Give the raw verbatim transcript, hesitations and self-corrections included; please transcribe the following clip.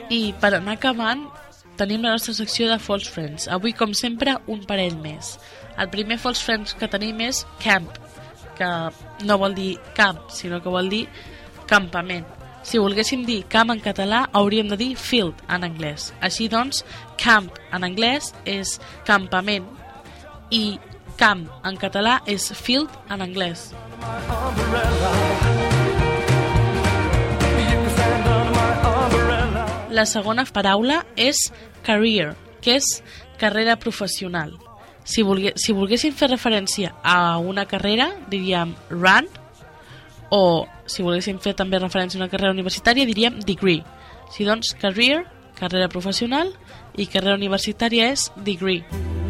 I per anar acabant, tenim la nostra secció de False Friends. Avui, com sempre, un parell més. El primer False Friends que tenim és camp, que no vol dir camp, sinó que vol dir campament. Si volguéssim dir camp en català, hauríem de dir field en anglès. Així doncs, camp en anglès és campament i camp en català és field en anglès. La segona paraula és career, que és carrera professional. Si, volgué, si volguéssim fer referència a una carrera, diríem run, o si volguéssim fer també referència a una carrera universitària, diríem degree. Si doncs career, carrera professional, i carrera universitària és degree.